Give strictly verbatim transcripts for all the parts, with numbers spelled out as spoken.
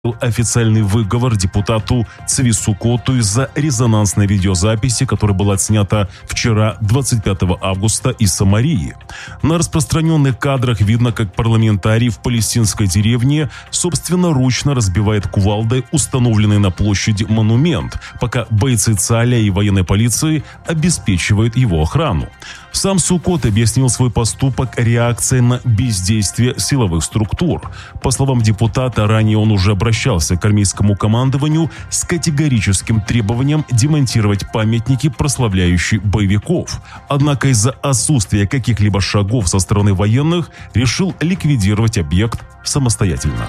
официальный выговор депутату Цвису Коту из-за резонансной видеозаписи, которая была отснята вчера, двадцать пятого августа, из Самарии. На распространенных кадрах видно, как парламентарий в палестинской деревне собственноручно разбивает кувалдой установленный на площади монумент, пока бойцы ЦАЛЯ и военной полиции обеспечивают его охрану. Сам Сукот объяснил свой поступок реакцией на бездействие силовых структур. По словам депутата, ранее он уже обращался к армейскому командованию с категорическим требованием демонтировать памятники, прославляющие боевиков. Однако из-за отсутствия каких-либо шагов со стороны военных решил ликвидировать объект самостоятельно.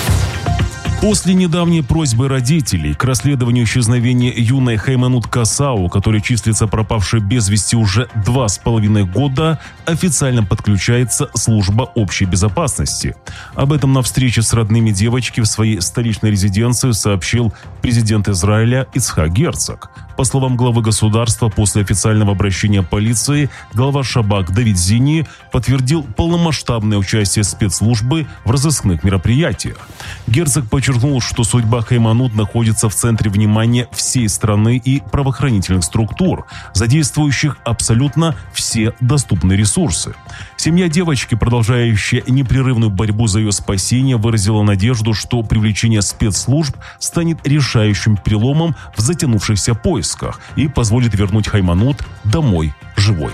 После недавней просьбы родителей к расследованию исчезновения юной Хайманут Касау, которая числится пропавшей без вести уже два с половиной года, официально подключается служба общей безопасности. Об этом на встрече с родными девочки в своей столичной резиденции сообщил президент Израиля Ицхак Герцог. По словам главы государства, после официального обращения полиции, глава Шабак Давид Зини подтвердил полномасштабное участие спецслужбы в разыскных мероприятиях. Герцог подчеркнул, что судьба Хайманут находится в центре внимания всей страны и правоохранительных структур, задействующих абсолютно все доступные ресурсы. Семья девочки, продолжающая непрерывную борьбу за ее спасение, выразила надежду, что привлечение спецслужб станет решающим переломом в затянувшихся поисках и позволит вернуть Хайманут домой живой.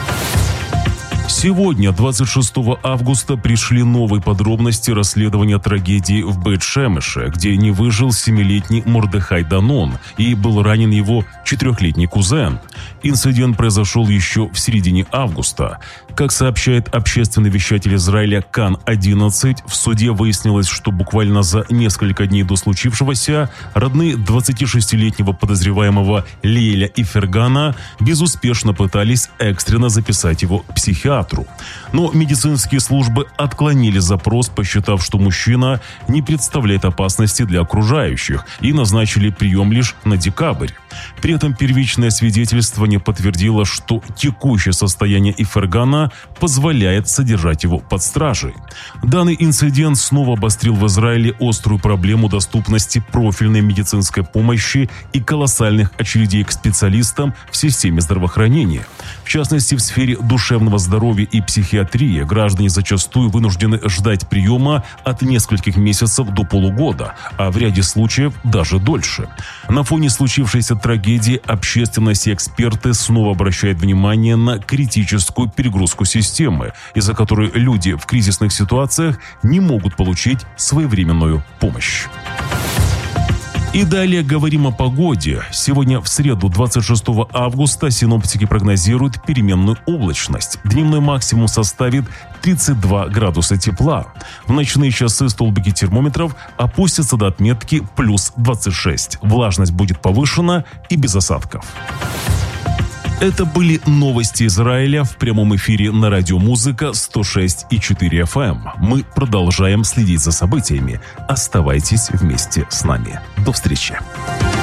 Сегодня, двадцать шестого августа, пришли новые подробности расследования трагедии в Бейт-Шемеше, где не выжил семилетний Мордехай Данон и был ранен его четырехлетний кузен. Инцидент произошел еще в середине августа. Как сообщает общественный вещатель Израиля Кан одиннадцать, в суде выяснилось, что буквально за несколько дней до случившегося родные двадцатишестилетнего подозреваемого Лейля и Фергана безуспешно пытались экстренно записать его к психиатру. Но медицинские службы отклонили запрос, посчитав, что мужчина не представляет опасности для окружающих, и назначили прием лишь на декабрь. При этом первичное свидетельствование подтвердило, что текущее состояние Ифергана позволяет содержать его под стражей. Данный инцидент снова обострил в Израиле острую проблему доступности профильной медицинской помощи и колоссальных очередей к специалистам в системе здравоохранения. В частности, в сфере душевного здоровья и психиатрии граждане зачастую вынуждены ждать приема от нескольких месяцев до полугода, а в ряде случаев даже дольше. На фоне случившейся трагедии общественность и эксперты снова обращают внимание на критическую перегрузку системы, из-за которой люди в кризисных ситуациях не могут получить своевременную помощь. И далее говорим о погоде. Сегодня в среду, двадцать шестого августа, синоптики прогнозируют переменную облачность. Дневной максимум составит тридцать два градуса тепла. В ночные часы столбики термометров опустятся до отметки плюс двадцать шесть. Влажность будет повышена и без осадков. Это были новости Израиля в прямом эфире на радио Музыка сто шесть и четыре эф эм. Мы продолжаем следить за событиями. Оставайтесь вместе с нами. До встречи.